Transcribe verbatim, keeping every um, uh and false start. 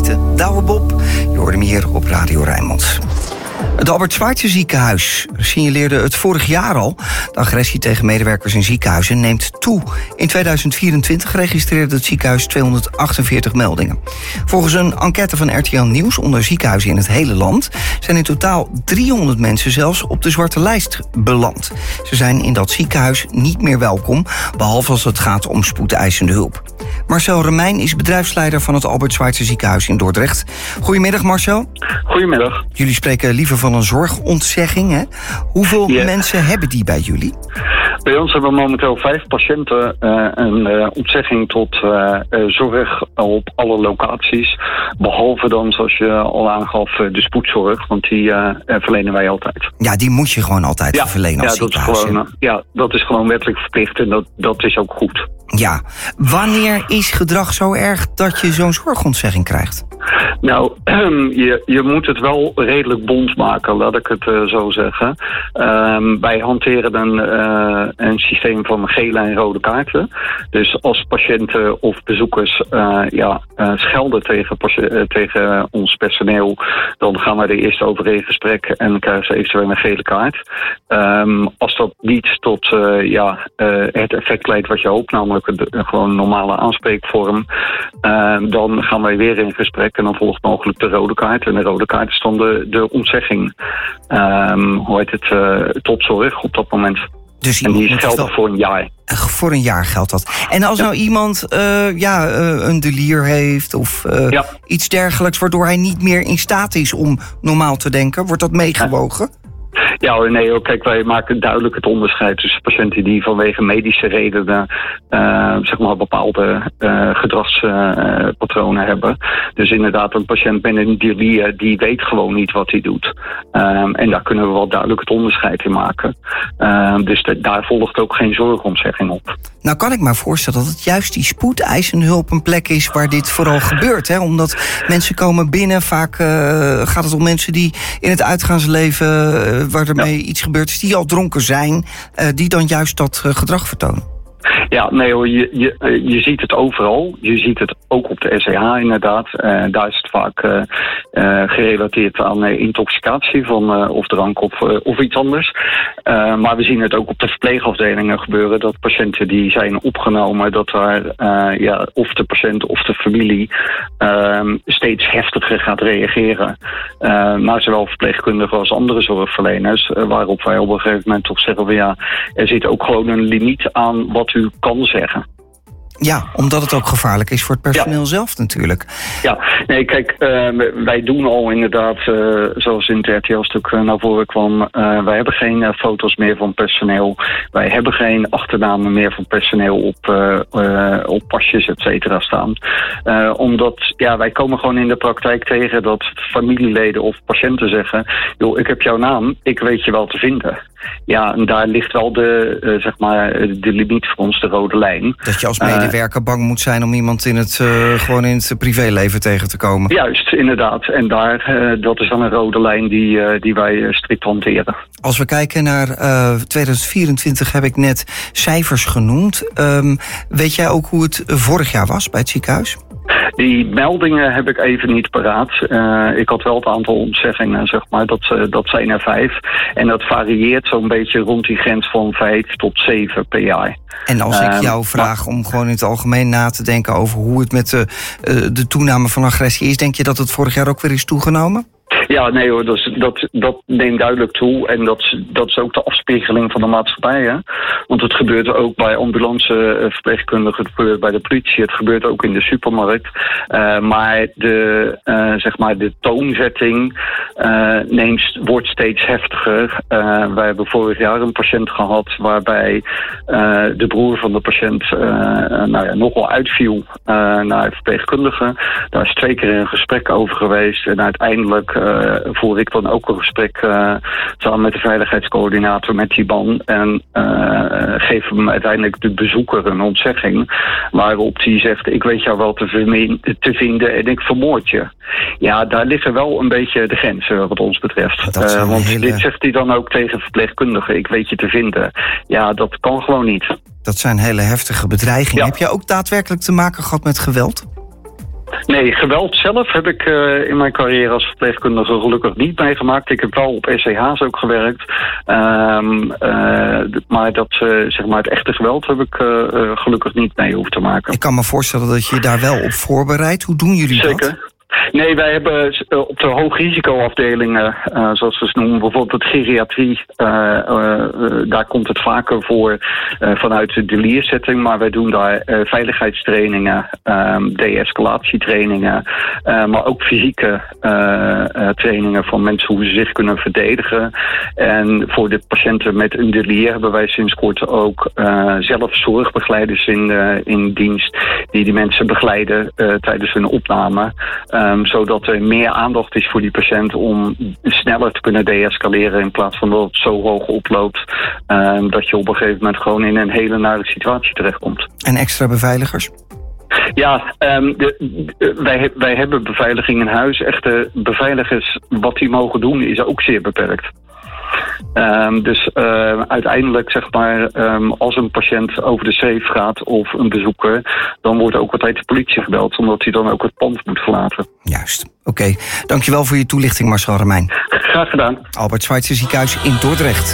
Gieten, Douwe Bob. Je hoorde hem hier op Radio Rijnmond. Het Albert Schweitzer ziekenhuis signaleerde het vorig jaar al. De agressie tegen medewerkers in ziekenhuizen neemt toe. In tweeduizend vierentwintig registreerde het ziekenhuis tweehonderdachtenveertig meldingen. Volgens een enquête van R T L Nieuws onder ziekenhuizen in het hele land zijn in totaal driehonderd mensen zelfs op de zwarte lijst beland. Ze zijn in dat ziekenhuis niet meer welkom, behalve als het gaat om spoedeisende hulp. Marcel Remijn is bedrijfsleider van het Albert Schweitzer ziekenhuis in Dordrecht. Goedemiddag, Marcel. Goedemiddag. Jullie spreken liever van een zorgontzegging, hè? Hoeveel yeah. mensen hebben die bij jullie? Bij ons hebben we momenteel vijf patiënten uh, een uh, ontzegging tot uh, uh, zorg op alle locaties. Behalve dan, zoals je al aangaf, de spoedzorg. Want die uh, verlenen wij altijd. Ja, die moet je gewoon altijd ja, verlenen als ja, dat is gewoon, uh, ja, dat is gewoon wettelijk verplicht en dat, dat is ook goed. Ja, wanneer is gedrag zo erg dat je zo'n zorgontzegging krijgt? Nou, je, je moet het wel redelijk bond maken, laat ik het uh, zo zeggen. Um, wij hanteren een, uh, een systeem van gele en rode kaarten. Dus als patiënten of bezoekers uh, ja, uh, schelden tegen, uh, tegen ons personeel, dan gaan wij er eerst over in gesprek en dan krijgen ze eventueel een gele kaart. Um, als dat niet tot uh, ja, uh, het effect leidt wat je hoopt, namelijk een, een gewoon normale aanspreekvorm, uh, dan gaan wij weer in gesprek. En dan volgt mogelijk de rode kaart. En de rode kaart is dan de, de ontzegging. Um, hoe heet het? Uh, tot zorg op dat moment. Dus en die is geldig wel voor een jaar. Voor een jaar geldt dat. En als ja. nou iemand uh, ja, uh, een delier heeft of uh, ja. iets dergelijks, waardoor hij niet meer in staat is om normaal te denken, wordt dat meegewogen? Ja. Ja, nee, kijk, wij maken duidelijk het onderscheid tussen patiënten die vanwege medische redenen uh, zeg maar bepaalde uh, gedragspatronen uh, hebben. Dus inderdaad, een patiënt met een delir, die weet gewoon niet wat hij doet. Um, en daar kunnen we wel duidelijk het onderscheid in maken. Um, dus de, daar volgt ook geen zorgontzegging op. Nou kan ik me voorstellen dat het juist die spoedeisende hulp een plek is waar dit vooral gebeurt. Hè? Omdat mensen komen binnen, vaak uh, gaat het om mensen die in het uitgaansleven, uh, waar ermee ja. iets gebeurd is, die al dronken zijn, uh, die dan juist dat uh, gedrag vertonen. Ja, nee hoor, je, je, je ziet het overal. Je ziet het ook op de S C H inderdaad. Uh, daar is het vaak uh, uh, gerelateerd aan uh, intoxicatie van uh, of drank of, uh, of iets anders. Uh, maar we zien het ook op de verpleegafdelingen gebeuren. Dat patiënten die zijn opgenomen, dat daar uh, ja, of de patiënt of de familie uh, steeds heftiger gaat reageren. Uh, naar zowel verpleegkundigen als andere zorgverleners. Uh, waarop wij op een gegeven moment toch zeggen van ja, er zit ook gewoon een limiet aan wat u kan zeggen. Ja, omdat het ook gevaarlijk is voor het personeel ja. zelf natuurlijk. Ja, nee, kijk, uh, wij doen al inderdaad, uh, zoals in het R T L-stuk uh, naar voren kwam, uh, wij hebben geen uh, foto's meer van personeel. Wij hebben geen achternamen meer van personeel op, uh, uh, op pasjes, et cetera, staan. Uh, omdat, ja, wij komen gewoon in de praktijk tegen dat familieleden of patiënten zeggen, joh, ik heb jouw naam, ik weet je wel te vinden. Ja, en daar ligt wel de, uh, zeg maar, de limiet voor ons, de rode lijn. Dat je als medewerker uh, bang moet zijn om iemand in het, uh, gewoon in het privéleven tegen te komen. Juist, inderdaad. En daar, uh, dat is dan een rode lijn die, uh, die wij uh, strikt hanteren. Als we kijken naar uh, tweeduizend vierentwintig heb ik net cijfers genoemd. Um, weet jij ook hoe het vorig jaar was bij het ziekenhuis? Die meldingen heb ik even niet paraat. Uh, ik had wel het aantal ontzeggingen, zeg maar. Dat, uh, dat zijn er vijf. En dat varieert zo'n beetje rond die grens van vijf tot zeven per jaar. En als ik jou uh, vraag om gewoon in het algemeen na te denken over hoe het met de, uh, de toename van agressie is, denk je dat het vorig jaar ook weer is toegenomen? Ja, nee hoor, dat, dat, dat neemt duidelijk toe. En dat, dat is ook de afspiegeling van de maatschappij. Hè? Want het gebeurt ook bij ambulanceverpleegkundigen, het gebeurt bij de politie, het gebeurt ook in de supermarkt. Uh, maar de, uh, zeg maar de toonzetting uh, neemt, wordt steeds heftiger. Uh, wij hebben vorig jaar een patiënt gehad waarbij uh, de broer van de patiënt uh, nou ja, nogal uitviel uh, naar de verpleegkundige. Daar is twee keer een gesprek over geweest en uiteindelijk Uh, voer ik dan ook een gesprek uh, samen met de veiligheidscoördinator met die man en uh, geef hem uiteindelijk de bezoeker een ontzegging waarop die zegt, ik weet jou wel te, vermin- te vinden en ik vermoord je. Ja, daar liggen wel een beetje de grenzen wat ons betreft. Uh, want hele... dit zegt hij dan ook tegen verpleegkundigen, ik weet je te vinden. Ja, dat kan gewoon niet. Dat zijn hele heftige bedreigingen. Ja. Heb jij ook daadwerkelijk te maken gehad met geweld? Nee, geweld zelf heb ik uh, in mijn carrière als verpleegkundige gelukkig niet meegemaakt. Ik heb wel op S C H's ook gewerkt. Um, uh, maar dat, uh, zeg maar het echte geweld heb ik uh, uh, gelukkig niet mee hoeven te maken. Ik kan me voorstellen dat je daar wel op voorbereidt. Hoe doen jullie Zeker. dat? Nee, wij hebben uh, op de hoogrisicoafdelingen, uh, zoals we ze noemen, bijvoorbeeld de geriatrie, uh, uh, uh, daar komt het vaker voor uh, vanuit de deliersetting, maar wij doen daar uh, veiligheidstrainingen, um, de-escalatietrainingen, uh, maar ook fysieke uh, uh, trainingen van mensen hoe ze zich kunnen verdedigen. En voor de patiënten met een delier hebben wij sinds kort ook uh, zelf zorgbegeleiders in, uh, in dienst die die mensen begeleiden uh, tijdens hun opname. Um, zodat er meer aandacht is voor die patiënt om sneller te kunnen deescaleren in plaats van dat het zo hoog oploopt um, dat je op een gegeven moment gewoon in een hele nare situatie terechtkomt. En extra beveiligers? Ja, um, de, de, wij, wij hebben beveiliging in huis. Echte beveiligers, wat die mogen doen, is ook zeer beperkt. Um, dus uh, uiteindelijk, zeg maar, um, als een patiënt over de schreef gaat of een bezoeker, dan wordt ook altijd de politie gebeld, omdat hij dan ook het pand moet verlaten. Juist. Oké. Okay. Dankjewel voor je toelichting, Marcel Remijn. Graag gedaan. Albert Schweitzer Ziekenhuis in Dordrecht.